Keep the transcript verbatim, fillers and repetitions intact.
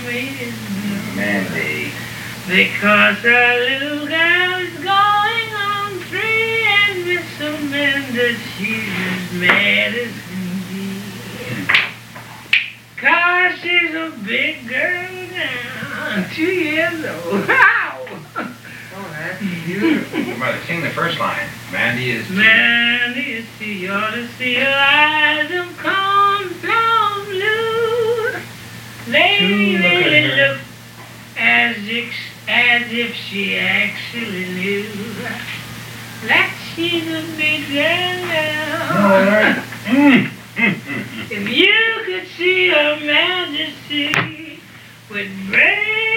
waiting. Mandy. Because our little girl is going on free, and Miss Amanda, she's as mad as can be. Cause she's a big girl now, two years old. Wow! Oh, that's beautiful. Mother, sing the first line. Mandy is... Mandy, you see, you ought to see her eyes of cornflower blue. They Two, look at really her. look as if, as if she actually knew that she's a big girl now. No, Larry. Mm. Mm, mm, mm. If you could see her majesty with brave